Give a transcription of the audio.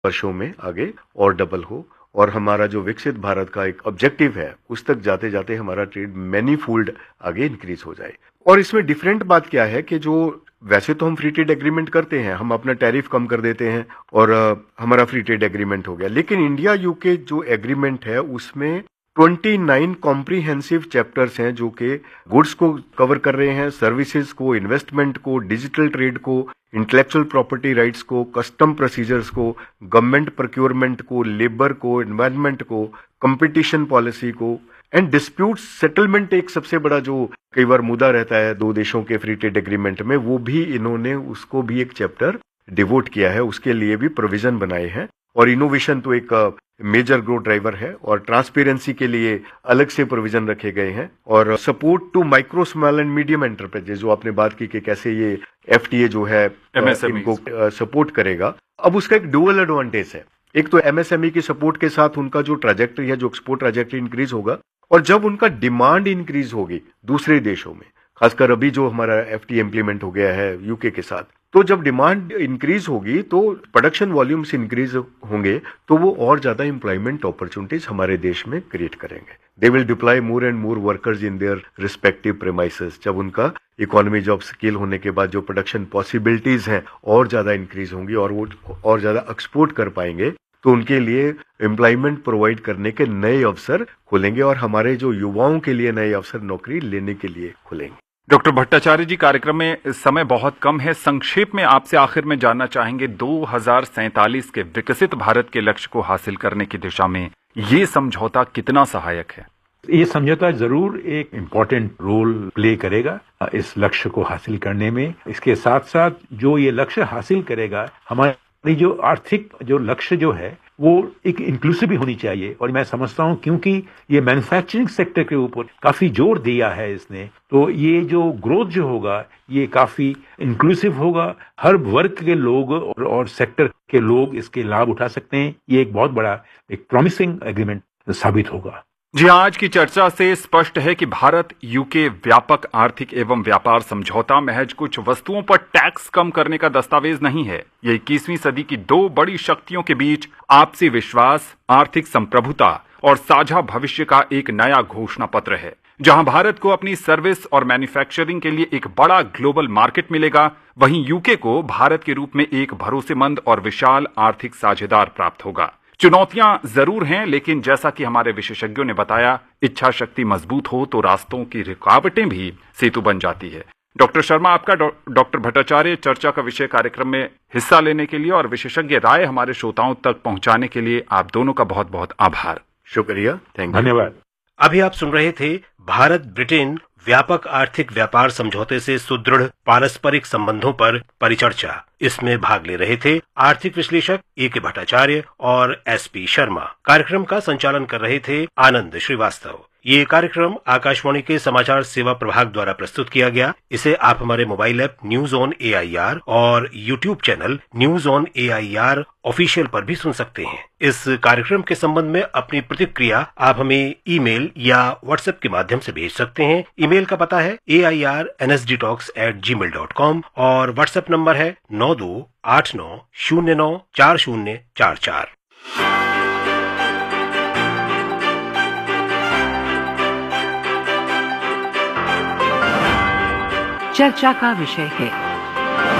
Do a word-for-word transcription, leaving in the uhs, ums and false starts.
वर्षों में आगे और डबल हो और हमारा जो विकसित भारत का एक ऑब्जेक्टिव है उस तक जाते जाते हमारा ट्रेड मैनी फोल्ड आगे इंक्रीज हो जाए। और इसमें डिफरेंट बात क्या है कि जो वैसे तो हम फ्री ट्रेड एग्रीमेंट करते हैं, हम अपना टैरिफ कम कर देते हैं और uh, हमारा फ्री ट्रेड एग्रीमेंट हो गया, लेकिन इंडिया यूके जो एग्रीमेंट है उसमें उनतीस कॉम्प्रिहेंसिव चैप्टर्स हैं जो कि गुड्स को कवर कर रहे हैं, सर्विसेज को, इन्वेस्टमेंट को, डिजिटल ट्रेड को, इंटेलेक्चुअल प्रॉपर्टी राइट्स को, कस्टम प्रोसीजर्स को, गवर्नमेंट प्रोक्योरमेंट को, लेबर को, एनवायरनमेंट को, कंपटीशन पॉलिसी को एंड डिस्प्यूट सेटलमेंट। एक सबसे बड़ा जो कई बार मुद्दा रहता है दो देशों के फ्री ट्रेड एग्रीमेंट में, वो भी इन्होंने उसको भी एक चैप्टर डिवोट किया है, उसके लिए भी प्रोविजन बनाए हैं। और इनोवेशन तो एक मेजर ग्रोथ ड्राइवर है और ट्रांसपेरेंसी के लिए अलग से प्रोविजन रखे गए हैं। और support to micro small and medium enterprises, जो आपने बात की कि कैसे ये एफटीए जो है इनको सपोर्ट करेगा, अब उसका एक डुअल एडवांटेज है। एक तो एमएसएमई की सपोर्ट के साथ उनका जो ट्रैजेक्टरी है, जो एक्सपोर्ट ट्रैजेक्टरी इंक्रीज होगा, और जब उनका डिमांड इंक्रीज होगी दूसरे देशों में, खासकर अभी जो हमारा एफटीए इंप्लीमेंट हो गया है यूके के साथ, तो जब डिमांड इंक्रीज होगी तो प्रोडक्शन वॉल्यूम्स इंक्रीज होंगे, तो वो और ज्यादा एम्प्लॉयमेंट अपॉर्चुनिटीज हमारे देश में क्रिएट करेंगे। They will deploy more and more workers in their respective premises. जब उनका इकोनॉमी जॉब स्केल होने के बाद जो प्रोडक्शन पॉसिबिलिटीज हैं और ज्यादा इंक्रीज होंगी और वो और ज्यादा एक्सपोर्ट कर पाएंगे, तो उनके लिए एम्प्लॉयमेंट प्रोवाइड करने के नए अवसर खुलेंगे और हमारे जो युवाओं के लिए नए अवसर नौकरी लेने के लिए खुलेंगे। डॉक्टर भट्टाचार्य जी, कार्यक्रम में समय बहुत कम है, संक्षेप में आपसे आखिर में जानना चाहेंगे, दो हज़ार सैंतालीस के विकसित भारत के लक्ष्य को हासिल करने की दिशा में ये समझौता कितना सहायक है? ये समझौता जरूर एक इम्पोर्टेंट रोल प्ले करेगा इस लक्ष्य को हासिल करने में। इसके साथ साथ जो ये लक्ष्य हासिल करेगा, हमारी जो आर्थिक जो लक्ष्य जो है वो एक इंक्लूसिव भी होनी चाहिए। और मैं समझता हूं क्योंकि ये मैन्युफैक्चरिंग सेक्टर के ऊपर काफी जोर दिया है इसने, तो ये जो ग्रोथ जो होगा ये काफी इंक्लूसिव होगा। हर वर्ग के लोग और, और सेक्टर के लोग इसके लाभ उठा सकते हैं। ये एक बहुत बड़ा एक प्रॉमिसिंग एग्रीमेंट साबित होगा। जी, आज की चर्चा से स्पष्ट है कि भारत यूके व्यापक आर्थिक एवं व्यापार समझौता महज कुछ वस्तुओं पर टैक्स कम करने का दस्तावेज नहीं है। ये इक्कीसवीं सदी की दो बड़ी शक्तियों के बीच आपसी विश्वास, आर्थिक संप्रभुता और साझा भविष्य का एक नया घोषणा पत्र है। जहां भारत को अपनी सर्विस और मैन्युफैक्चरिंग के लिए एक बड़ा ग्लोबल मार्केट मिलेगा, वहीं यूके को भारत के रूप में एक भरोसेमंद और विशाल आर्थिक साझेदार प्राप्त होगा। चुनौतियां जरूर हैं, लेकिन जैसा कि हमारे विशेषज्ञों ने बताया, इच्छा शक्ति मजबूत हो तो रास्तों की रुकावटें भी सेतु बन जाती है। डॉक्टर शर्मा, आपका डॉक्टर भट्टाचार्य चर्चा का विषय कार्यक्रम में हिस्सा लेने के लिए और विशेषज्ञ राय हमारे श्रोताओं तक पहुंचाने के लिए आप दोनों का बहुत बहुत आभार। शुक्रिया, थैंक यू, धन्यवाद। अभी आप सुन रहे थे भारत ब्रिटेन व्यापक आर्थिक व्यापार समझौते से सुदृढ़ पारस्परिक संबंधों पर परिचर्चा। इसमें भाग ले रहे थे आर्थिक विश्लेषक ए के भट्टाचार्य और एस पी शर्मा। कार्यक्रम का संचालन कर रहे थे आनंद श्रीवास्तव। ये कार्यक्रम आकाशवाणी के समाचार सेवा प्रभाग द्वारा प्रस्तुत किया गया। इसे आप हमारे mobile app news on A I R और YouTube channel news on A I R official पर भी सुन सकते हैं। इस कार्यक्रम के संबंध में अपनी प्रतिक्रिया आप हमें ईमेल या व्हाट्सएप के माध्यम से भेज सकते हैं। ईमेल का पता है ए I R N S D talks eight ji mail dot com और व्हाट्सएप नंबर है नौ दो आठ नौ शून्य नौ चार शून्य चार चार। चर्चा का विषय है